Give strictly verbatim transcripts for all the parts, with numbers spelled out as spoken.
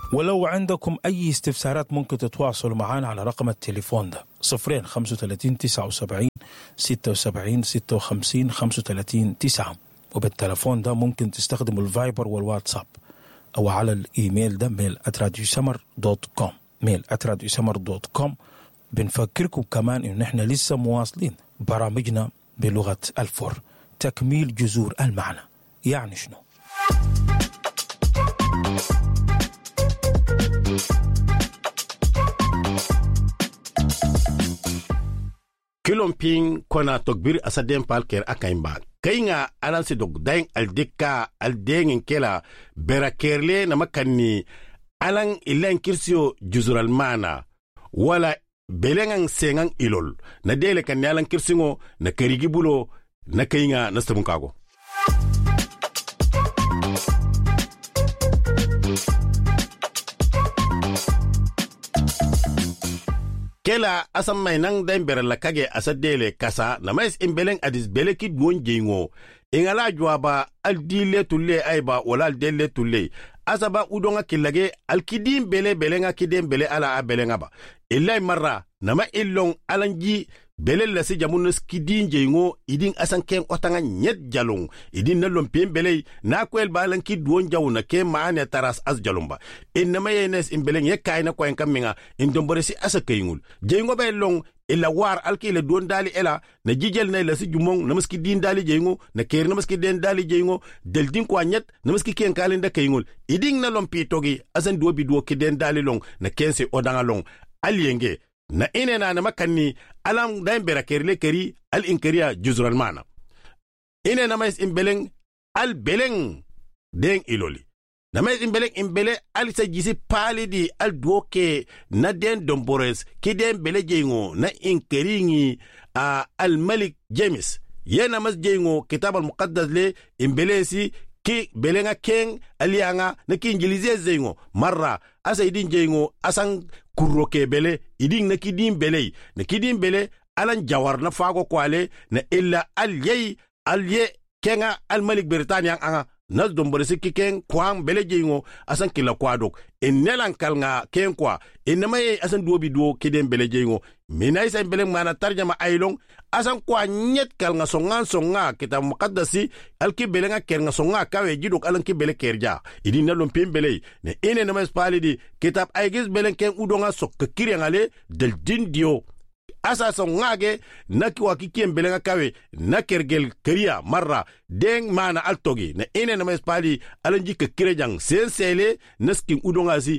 ولو عندكم أي استفسارات ممكن تتواصلوا معنا على رقم التليفون ده صفرين خمسة وثلاثين تسعة وسبعين ستة وسبعين ستة وخمسين خمسة وثلاثين تسعة، وبالتليفون ده ممكن تستخدموا الفايبر والواتساب، أو على الإيميل ده ميل آت راديو سمر دوت كوم ميل آت راديو سمر دوت كوم. بنفكركم كمان إن إحنا لسه مواصلين برامجنا بلغة الفور، تكميل جذور المعنى. يعني شنو؟ Kilomping kona tokbir asadem palker akaimba kainga alansi dog daing aldika aldengin kela berakerle na makanni alang ilan kirsio juzural mana wala belengang sengang ilol na dele kan alang kirsingo na kerigibulo na kainga nastamunkago. Kela asam may nang daim berala kage asadele kasa na mais imbeleng adis beleki duon jengo ingala jwaba al dile tulle aiba wala al dele tulle asaba udonga kilage al kidim bele belenga kidem bele ala a belenga ba illai marra nama illong alanji bele la si jamunus kidin jengo idin asan ken otanga nyet jalong idin na lompien bele na kwel balan ki duon jawna ke maane taras as jalumba inma yenes imbeleng ye kayna ko en kaminga indombore si asakayngul jengo be long ila war alki le duon dali ela na jijel na la si jumong na maski din dali jengo na ker na maski den dali jengo del din ko nyet na maski ken kalin da kayngul idin na lompi togi asan duo bi duo ki den dali long na kense odanga long alienge na ine na makanni alam daim berakerle keri al inkeria juzral mana ine na mais imbeleng al beleng den iloli na mais imbeleng imbele al sa jisi pali di al duoke na den dombores ki den bele jengo na inkeringi uh, al malik james yena mas jengo kitab al muqaddas le imbelesi ki belenga ken alianga na ki ingilize zengo marra asa idin jengo asan kurroke bele idin na kidin bele na kidin bele alan jawar na fago kwale na illa alye alye kenga al malik britania anga nas dombore sikki ken kwang bele jengo asan kila kwadok enelan kalnga ken kwa enamaye asan duobi duo kiden bele jengo minay sa bele mana tarjama aylong asan kwa nyet kalnga songan songa kita muqaddasi alki bele nga ker nga songa kawe jidok alan ki bele kerja idi na lompin bele ne ene namas palidi kitab aygis bele ken udonga sok kiri ngale del dindio asa songage na kiwa kikien bele nga kawe na kergel keria marra deng mana altogi ne ene namas pali alan jik kirejang sensele naskin udonga si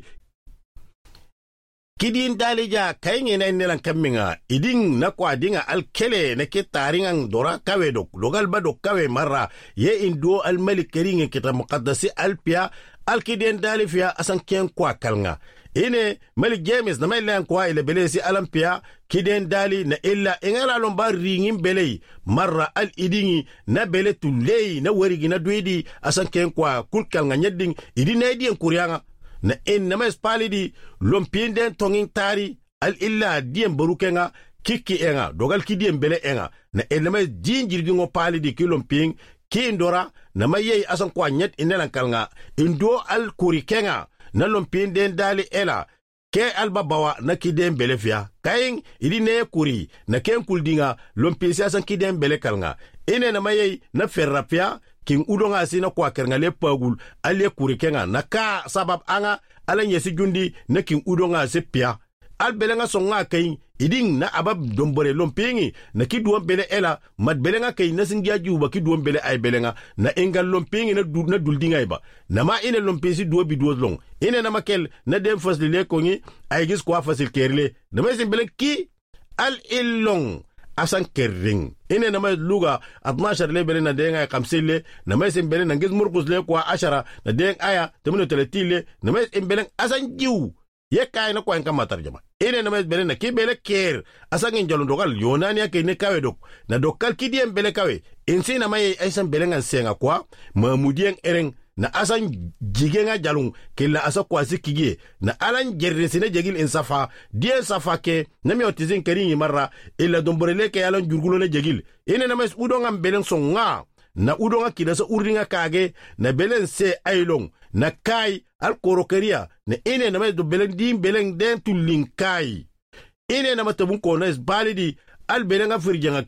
kidin dalija kaynge na nelan kamminga idin na kwa dinga alkele na ke taringan dora kawe dok logal ba dok kawe marra ye indo al malik keringe kita muqaddasi alpia alkidin dalifia asan ken kwa kalnga ine malik james na mailan kwa ile belesi alampia kiden dali na illa ingala lomba ringin belei marra al idingi na bele tulei na werigi na duidi asan ken kwa kulkal nga nyedding idina idien kuryanga na en na mes palidi lompinden tongin tari al illa diem barukenga kiki enga dogal kidiem bele enga na en na mes jinjirgingo palidi kilomping ki indora na mayei asan kwa nyet inelan kalnga indo al kurikenga na lompinden dali ela ke albabawa na kidem bele fia kaing idine kuri na ken kuldinga lompisi asan kidem bele kalnga ine na mayei na ferrapia king udonga sina kwa kernga le pagul ale kuri kenga na ka sabab anga ala nyesi jundi na king udonga se pia al belenga songa kaing iding na abab dombore lompingi na kiduon bele ela mad belenga kay na singia juba kiduon bele ay belenga na engal lompingi na du na duldinga iba na ma ine lompisi duo bi duo long ine na makel na dem fasli le kongi ay gis kwa fasil kerle na mesin belen ki al illong asan kerring ine na may luga atnashar le bele na denga kamsile na mesin belen na gis murkus le kwa ashara na deng aya temino teletile na mesin belen asan jiu ye kay na kwa nkama tarjama ine na mes bele na ki bele ker asangin jalon dogal yonani ya ne kawe dok na dokal kidiem bele kawe insi na maye aisan bele ngan senga kwa mamudien ereng na asan jigenga jalung kila asa kwa sikige na alan jerrin sine jegil insafa die safa ke na mi otizin keringi marra illa domborele ke alan jurgulo ne jegil ine na mes udongam belen songa na udonga kida sa urdinga kage na belen se ailong na kai al korokeria na ine na do belen dim belen den tulin kai ine na matabun ko na balidi al belenga firjanga